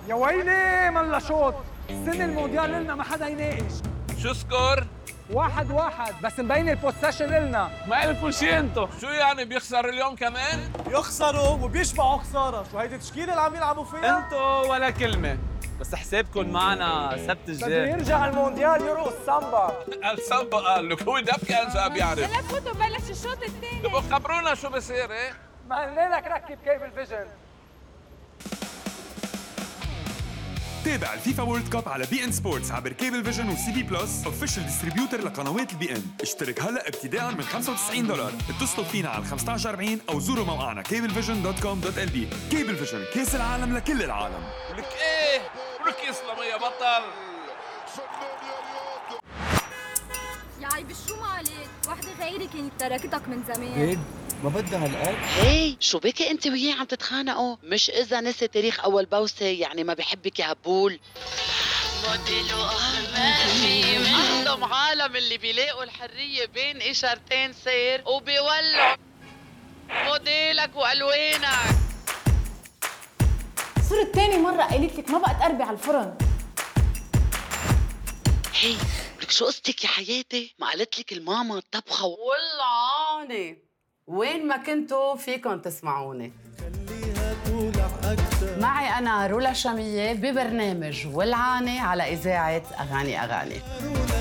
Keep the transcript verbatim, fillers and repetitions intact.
يا ويلي ملا شوط. السنة المونديال لنا ما حدا يناقش. شو سكور؟ واحد واحد بس مبين البوسيشن لنا. ما لكم شي انتو. شو يعني بيخسر اليوم كمان؟ يخسروا وبيشبعوا خسارة. شو هيدي التشكيلة اللي عم يلعبوا فيها؟ انتو ولا كلمة، بس حسابكم معنا سبت بده الجاي. يرجع المونديال يرقص سامبا. السامبا قال لك هو دب كان شاب يعرف. هلا فوتوا بلش الشوط الثاني. تبقوا خبرونا شو بصير ايه؟ ما قلنا لك ركب كيبل فيجن. تابع الفيفا وورلد كاب على بي ان سبورتس عبر كيبل فيجن وسي بي بلس اوفيشال ديستريبيوتر لقنوات البي ان. اشترك هلا ابتداء من خمسة وتسعين دولار. اتصلوا فينا على خمسة عشر أربعين او زوروا موقعنا كيبل فيجن دوت كوم دوت ال بي. كيبل فيجن، كاس العالم لكل العالم. ولك ايه؟ ولك يسلم يا بطل. يا عيب شو مالك؟ وحدة غيري كانت تركتك من زمان. ما بدها هالقد؟ هي شو بكي انت وياه عم تتخانقوا؟ مش اذا نسي تاريخ اول بوسه يعني ما بحبك يا هبول. موديلو احمامي عندهم عالم اللي بيلاقوا الحريه بين اشارتين سير وبيولعوا موديلك والوانك. صرت تاني مرة قالت لك ما بقى تقربي على الفرن. هي لك شو قصتك يا حياتي؟ ما قالت لك الماما الطبخه والله وين ما كنتوا فيكن تسمعوني. معي أنا رولا شامية ببرنامج والعاني على إذاعة أغاني أغاني.